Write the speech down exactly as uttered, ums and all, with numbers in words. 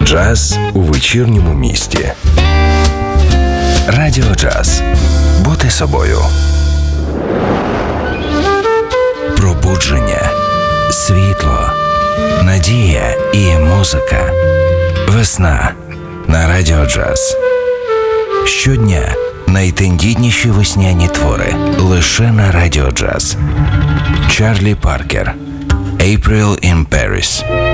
Джаз у вечірньому місті. Радіо Джаз. Бути собою. Пробудження, світло, надія і музика. Весна на Радіо Джаз. Щодня найтендітніші весняні твори лише на Радіо Джаз. Чарлі Паркер. April in Paris.